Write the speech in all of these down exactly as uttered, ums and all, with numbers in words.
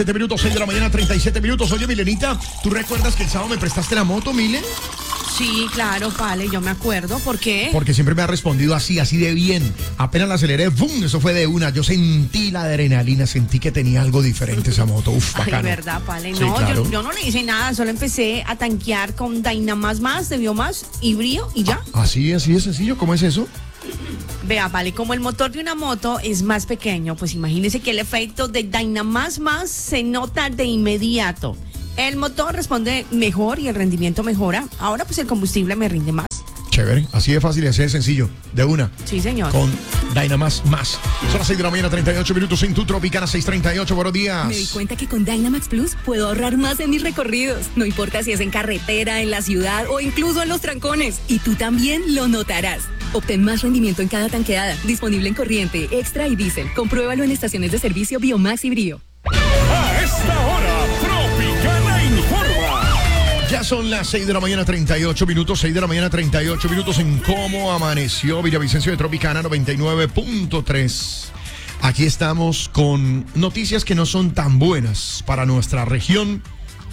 siete minutos, seis de la mañana, treinta y siete minutos. Oye, Milenita, ¿tú recuerdas que el sábado me prestaste la moto, Milen? Sí, claro, Pale, yo me acuerdo. ¿Por qué? Porque siempre me ha respondido así, así de bien. Apenas la aceleré, ¡bum! Eso fue de una. Yo sentí la adrenalina, sentí que tenía algo diferente esa moto. Uf, bacano. Ay, verdad, Pale. Sí, No, claro. yo, yo no le hice nada, solo empecé a tanquear con Dynamás más, de Biomás y Brío y ya. Así, así de sencillo. ¿Cómo es eso? Vea, Pale, como el motor de una moto es más pequeño, pues imagínese que el efecto de Dynamás más se nota de inmediato. El motor responde mejor y el rendimiento mejora. Ahora pues el combustible me rinde más. Chévere, así de fácil y así de sencillo. De una. Sí, señor. Con Dynamax más. Son las seis de la mañana, treinta y ocho minutos en tu Tropicana seis treinta y ocho. Buenos días. Me di cuenta que con Dynamax Plus puedo ahorrar más en mis recorridos. No importa si es en carretera, en la ciudad o incluso en los trancones. Y tú también lo notarás. Obtén más rendimiento en cada tanqueada. Disponible en corriente, extra y diésel. Compruébalo en estaciones de servicio Biomax y Brío. A esta hora, Tropicana informa. Ya son las seis de la mañana, treinta y ocho minutos, seis de la mañana, treinta y ocho minutos en cómo amaneció Villavicencio de Tropicana noventa y nueve punto tres. Aquí estamos con noticias que no son tan buenas para nuestra región,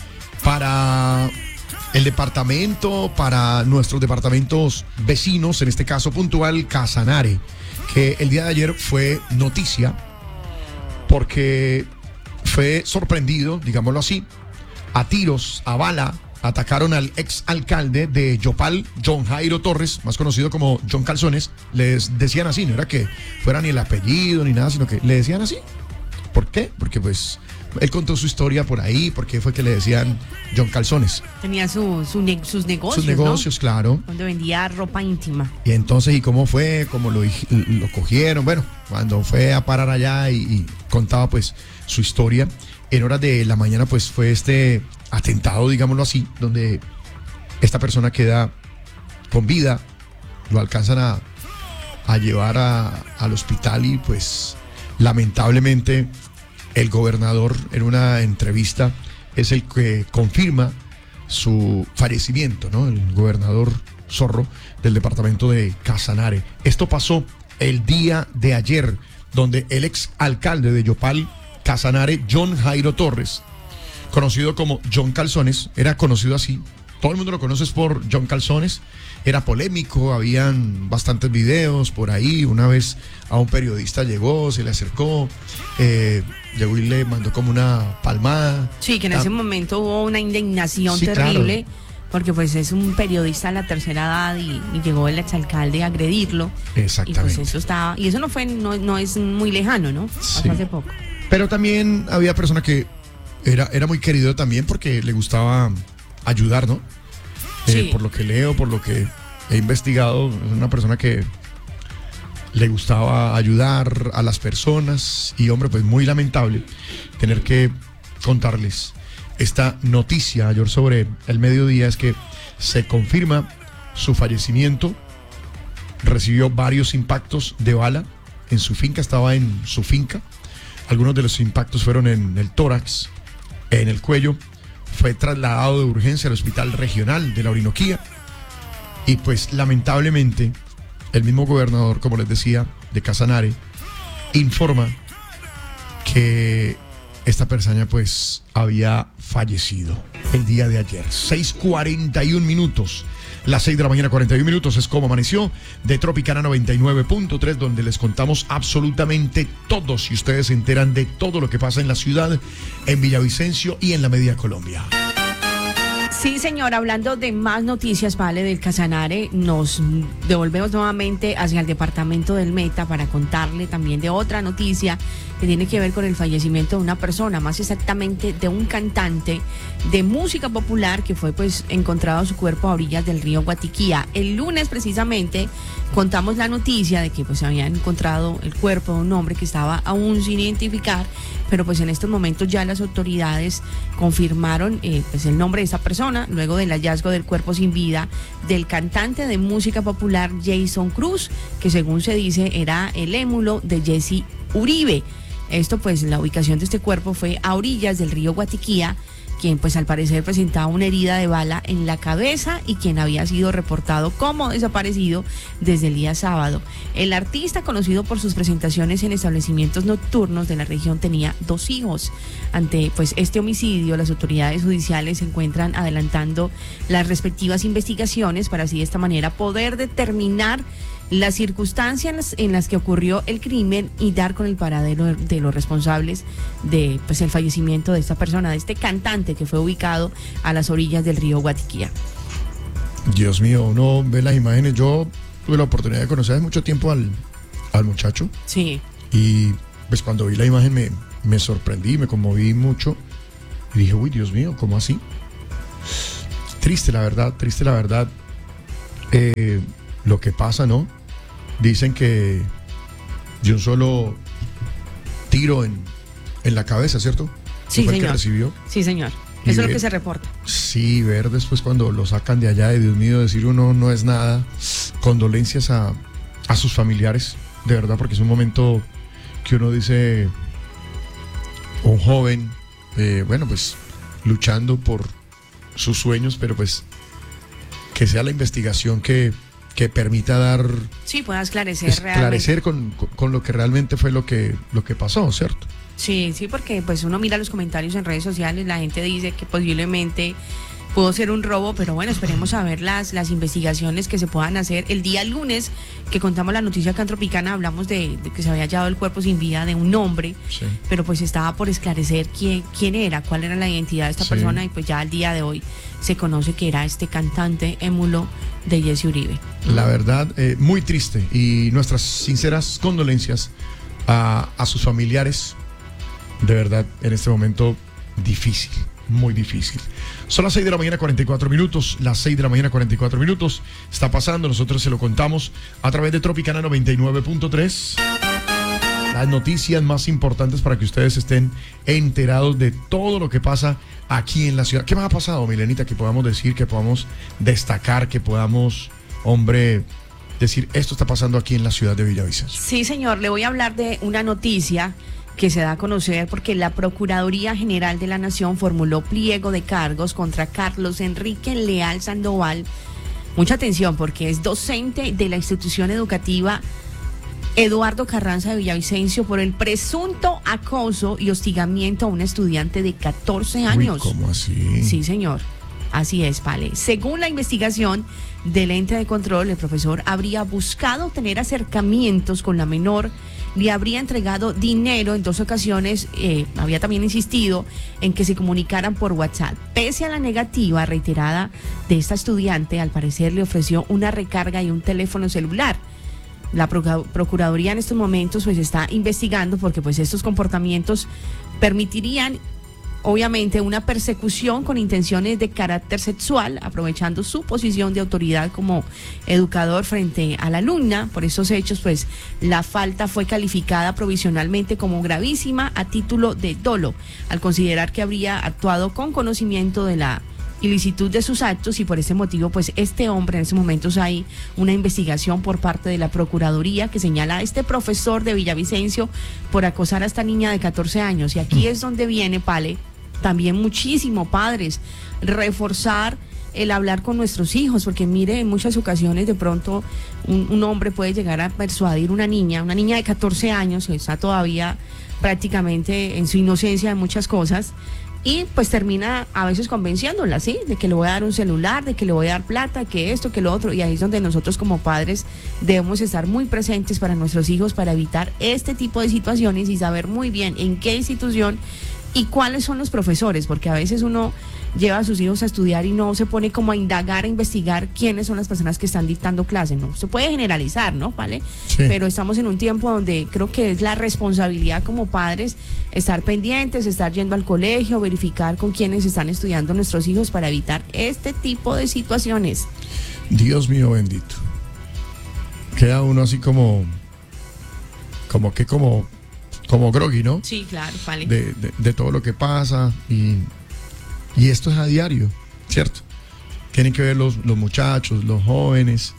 para el departamento, para nuestros departamentos vecinos, en este caso puntual Casanare, que el día de ayer fue noticia porque fue sorprendido, digámoslo así, a tiros, a bala. Atacaron al ex alcalde de Yopal, John Jairo Torres, más conocido como John Calzones. Les decían así, no era que fuera ni el apellido ni nada, sino que le decían así. ¿Por qué? Porque pues él contó su historia por ahí, porque fue que le decían John Calzones. Tenía su, su ne- sus negocios, Sus negocios, ¿no? claro. Donde vendía ropa íntima. Y entonces, ¿y cómo fue? ¿Cómo lo, lo cogieron? Bueno, cuando fue a parar allá y, y contaba pues su historia, en horas de la mañana pues fue este atentado, digámoslo así, donde esta persona queda con vida, lo alcanzan a, a llevar a, al hospital y pues lamentablemente el gobernador en una entrevista es el que confirma su fallecimiento, ¿no? El gobernador Zorro del departamento de Casanare. Esto pasó el día de ayer, donde el ex alcalde de Yopal, Casanare, John Jairo Torres, conocido como John Calzones, era conocido así, todo el mundo lo conoce por John Calzones, era polémico, habían bastantes videos por ahí. Una vez a un periodista llegó, se le acercó, eh, llegó y le mandó como una palmada. Sí, que en Ah, ese momento hubo una indignación Sí, terrible, claro. porque pues es un periodista de la tercera edad y, y llegó el exalcalde a agredirlo. Exactamente. Y pues eso estaba, y eso no fue, no, no es muy lejano, ¿no? Pasó Sí. hace poco. Pero también había persona que era, era muy querido también porque le gustaba ayudar, ¿no? Eh, Sí. por lo que leo, por lo que he investigado, es una persona que le gustaba ayudar a las personas y, hombre, pues muy lamentable tener que contarles esta noticia ayer sobre el mediodía. Es que se confirma su fallecimiento, recibió varios impactos de bala en su finca, estaba en su finca. Algunos de los impactos fueron en el tórax, en el cuello. Fue trasladado de urgencia al hospital regional de la Orinoquía. Y pues lamentablemente el mismo gobernador, como les decía, de Casanare, informa que esta persona pues había fallecido el día de ayer. seis cuarenta y un minutos. Las seis de la mañana, cuarenta y un minutos, es como amaneció de Tropicana noventa y nueve punto tres, donde les contamos absolutamente todo, si ustedes se enteran de todo lo que pasa en la ciudad, en Villavicencio y en la media Colombia. Sí, señor, hablando de más noticias, vale, del Casanare, nos devolvemos nuevamente hacia el departamento del Meta para contarle también de otra noticia que tiene que ver con el fallecimiento de una persona, más exactamente de un cantante de música popular que fue pues encontrado su cuerpo a orillas del río Guatiquía. El lunes precisamente contamos la noticia de que pues se había encontrado el cuerpo de un hombre que estaba aún sin identificar, pero pues en estos momentos ya las autoridades confirmaron eh, pues el nombre de esta persona luego del hallazgo del cuerpo sin vida del cantante de música popular Jason Cruz, que según se dice era el émulo de Jesse Uribe. Esto pues la ubicación de este cuerpo fue a orillas del río Guatiquía quien pues al parecer presentaba una herida de bala en la cabeza y quien había sido reportado como desaparecido desde el día sábado. El artista, conocido por sus presentaciones en establecimientos nocturnos de la región, tenía dos hijos. Ante pues este homicidio, las autoridades judiciales se encuentran adelantando las respectivas investigaciones para así de esta manera poder determinar las circunstancias en las que ocurrió el crimen y dar con el paradero de los responsables de pues el fallecimiento de esta persona, de este cantante que fue ubicado a las orillas del río Guatiquía. Dios mío, uno ve las imágenes. Yo tuve la oportunidad de conocer hace mucho tiempo al, al muchacho. Sí. Y pues cuando vi la imagen me, me sorprendí, me conmoví mucho y dije, uy, Dios mío, ¿cómo así? Triste la verdad, triste la verdad eh, lo que pasa, ¿no? Dicen que de un solo tiro en, en la cabeza, ¿cierto? Sí, fue el señor. que recibió. Sí, señor. Y Eso es ver- lo que se reporta. Sí, ver después cuando lo sacan de allá, de Dios mío, decir uno no es nada. Condolencias a, a sus familiares, de verdad, porque es un momento que uno dice, un joven, eh, bueno, pues luchando por sus sueños, pero pues que sea la investigación que, que permita dar, Sí, pueda esclarecer, esclarecer con, con, con lo que realmente fue lo que, lo que pasó, ¿cierto? Sí, sí, porque pues uno mira los comentarios en redes sociales, la gente dice que posiblemente pudo ser un robo, pero bueno, esperemos a ver las, las investigaciones que se puedan hacer. El día lunes que contamos la noticia acá en Tropicana, hablamos de, de que se había hallado el cuerpo sin vida de un hombre, Sí. pero pues estaba por esclarecer quién, quién era, cuál era la identidad de esta Sí. persona, y pues ya al día de hoy se conoce que era este cantante émulo de Jesse Uribe. La verdad, eh, muy triste, y nuestras sinceras condolencias a, a sus familiares. De verdad, en este momento difícil, muy difícil. Son las seis de la mañana, cuarenta y cuatro minutos. Las seis de la mañana, cuarenta y cuatro minutos. Está pasando, nosotros se lo contamos a través de Tropicana noventa y nueve punto tres. Las noticias más importantes para que ustedes estén enterados de todo lo que pasa aquí en la ciudad. ¿Qué más ha pasado, Milenita? Que podamos decir, que podamos destacar, que podamos, hombre, decir, esto está pasando aquí en la ciudad de Villavicencio. Sí, señor, le voy a hablar de una noticia que se da a conocer porque la Procuraduría General de la Nación formuló pliego de cargos contra Carlos Enrique Leal Sandoval. Mucha atención, porque es docente de la institución educativa Eduardo Carranza de Villavicencio por el presunto acoso y hostigamiento a un estudiante de catorce años. Uy, ¿cómo así? Sí, señor. Así es, Pale. Según la investigación del ente de control, el profesor habría buscado tener acercamientos con la menor, le habría entregado dinero en dos ocasiones, eh, había también insistido en que se comunicaran por WhatsApp. Pese a la negativa reiterada de esta estudiante, al parecer le ofreció una recarga y un teléfono celular. La Proca- Procuraduría en estos momentos pues está investigando, porque pues estos comportamientos permitirían obviamente una persecución con intenciones de carácter sexual, aprovechando su posición de autoridad como educador frente a la alumna. Por esos hechos, pues la falta fue calificada provisionalmente como gravísima a título de dolo, al considerar que habría actuado con conocimiento de la ilicitud de sus actos, y por ese motivo pues este hombre, en estos momentos hay una investigación por parte de la Procuraduría que señala a este profesor de Villavicencio por acosar a esta niña de catorce años. Y aquí es donde viene, Pale, también muchísimo, padres, reforzar el hablar con nuestros hijos, porque mire, en muchas ocasiones de pronto un, un hombre puede llegar a persuadir una niña, una niña de catorce años que está todavía prácticamente en su inocencia de muchas cosas, y pues termina a veces convenciéndola, ¿sí? De que le voy a dar un celular, de que le voy a dar plata, que esto, que lo otro. Y ahí es donde nosotros como padres debemos estar muy presentes para nuestros hijos, para evitar este tipo de situaciones y saber muy bien en qué institución y cuáles son los profesores, porque a veces uno lleva a sus hijos a estudiar y no se pone como a indagar, a investigar quiénes son las personas que están dictando clases, ¿no? Se puede generalizar, ¿no? ¿Vale? Sí. Pero estamos en un tiempo donde creo que es la responsabilidad como padres estar pendientes, estar yendo al colegio, verificar con quiénes están estudiando nuestros hijos para evitar este tipo de situaciones. Dios mío bendito. Queda uno así como, como que como, como groggy, ¿no? Sí, claro, vale. De, de, de todo lo que pasa, y, y esto es a diario, ¿cierto? Tienen que ver los, los muchachos, los jóvenes.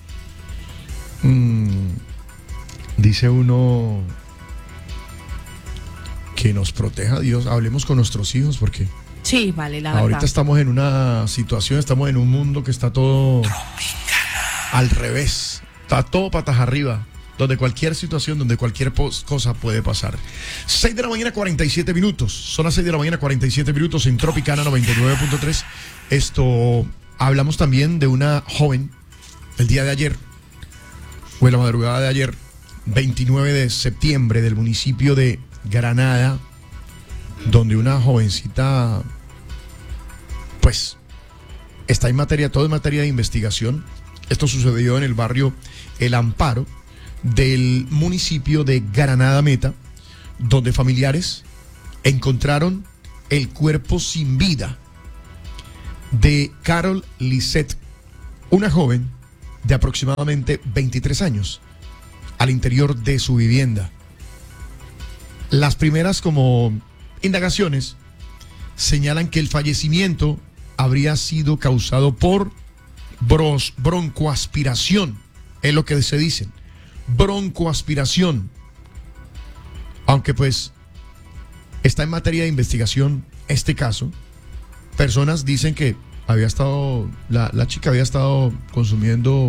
Mm, dice uno, que nos proteja Dios. Hablemos con nuestros hijos porque Sí, vale, la ahorita verdad. estamos en una situación, estamos en un mundo que está todo al revés. Está todo patas arriba, donde cualquier situación, donde cualquier pos- cosa puede pasar. seis de la mañana, cuarenta y siete minutos. Son las seis de la mañana, cuarenta y siete minutos en Tropicana noventa y nueve punto tres. Esto, hablamos también de una joven el día de ayer, o en la madrugada de ayer, veintinueve de septiembre, del municipio de Granada, donde una jovencita, pues, está en materia, todo en materia de investigación. Esto sucedió en el barrio El Amparo del municipio de Granada Meta, donde familiares encontraron el cuerpo sin vida de Carol Lisset, una joven de aproximadamente veintitrés años, al interior de su vivienda. Las primeras como indagaciones señalan que el fallecimiento habría sido causado por bros, broncoaspiración, es lo que se dice, broncoaspiración. Aunque pues está en materia de investigación este caso, personas dicen que había estado, la, la chica había estado consumiendo